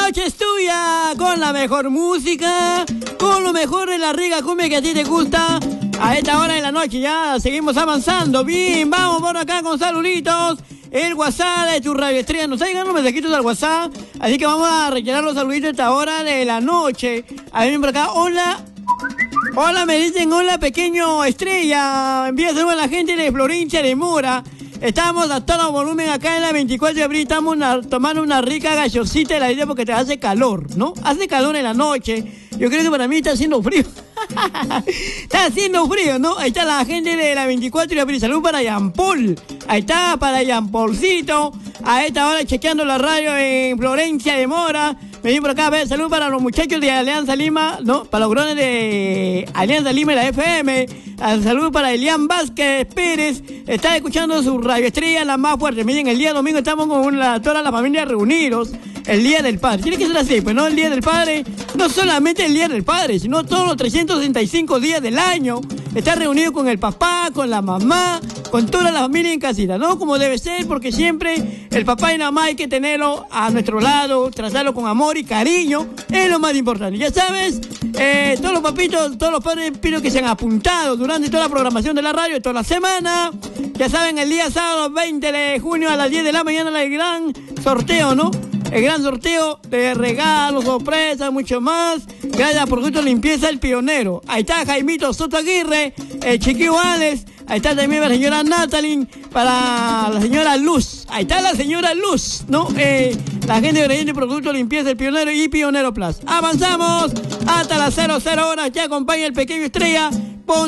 noche es tuya, con la mejor música, con lo mejor de la rica cumbia que a ti te gusta. A esta hora de la noche ya seguimos avanzando. Bien, vamos por acá con saluditos. El WhatsApp de tu Radio Estrella. Nos está llegando mensajitos al WhatsApp. Así que vamos a retirar los saluditos a esta hora de la noche. A ver por acá. Hola. Hola, me dicen hola, pequeño Estrella. Envía saludos a la gente de Florencia de Mora. Estamos a todo volumen acá en la 24 de abril. Estamos tomando una rica gaseosita de la vida porque te hace calor, ¿no? Hace calor en la noche. Yo creo que para mí está haciendo frío. Está haciendo frío, ¿no? Ahí está la gente de la 24 de abril. Salud para Jean-Paul. Ahí está, para Jean-Paulcito. A esta hora chequeando la radio en Florencia de Mora. Vení por acá, a ver, salud para los muchachos de Alianza Lima, no, para los grones de Alianza Lima y la FM. Salud para Elian Vázquez Pérez. Está escuchando su Radio Estrella, la más fuerte. Miren, el día domingo estamos con toda la familia reunidos. El Día del Padre. Tiene que ser así, pues no, el Día del Padre. No solamente el Día del Padre, sino todos los 365 días del año. Está reunido con el papá, con la mamá, con toda la familia en casita, ¿no? Como debe ser, porque siempre el papá y la mamá hay que tenerlo a nuestro lado, tratarlo con amor y cariño, es lo más importante. Ya sabes, todos los papitos, todos los padres pido que se han apuntado durante toda la programación de la radio, toda la semana. Ya saben, el día sábado 20 de junio a las 10 de la mañana el gran sorteo, ¿no? El gran sorteo de regalos, sorpresas, mucho más. Gracias a Productos Limpieza El Pionero. Ahí está Jaimito Soto Aguirre, Chiquillo Alex. Ahí está también la señora Natalie, para la señora Luz. Ahí está la señora Luz, ¿no? La gente de Productos Limpieza El Pionero y Pionero Plus. Avanzamos hasta las 00 horas. Ya acompaña el pequeño Estrella